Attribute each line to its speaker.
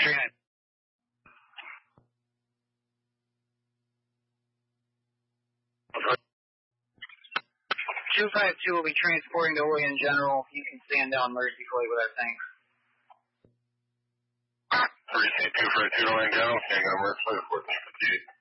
Speaker 1: 3-9. 252 will be transporting to Oregon General. You can stand down mercifully with our tanks.
Speaker 2: 3-2 for 2 Oregon General, standing on mercifully 1458.